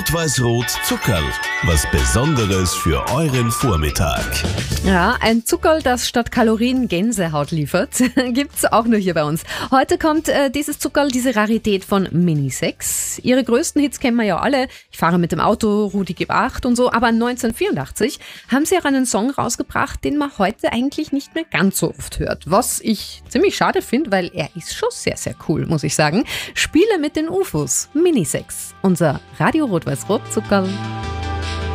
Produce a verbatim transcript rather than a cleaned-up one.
Rot-Weiß-Rot Zuckerl. Was Besonderes für euren Vormittag. Ja, ein Zuckerl, das statt Kalorien Gänsehaut liefert, gibt's auch nur hier bei uns. Heute kommt äh, dieses Zuckerl, diese Rarität von Minisex. Ihre größten Hits kennen wir ja alle. Ich fahre mit dem Auto, Rudi gib acht und so. Aber neunzehnhundertvierundachtzig haben sie auch einen Song rausgebracht, den man heute eigentlich nicht mehr ganz so oft hört. Was ich ziemlich schade finde, weil er ist schon sehr, sehr cool, muss ich sagen. Spiele mit den U F Os. Minisex. Unser Radio Rot-Weiß-Rot Zuckerl.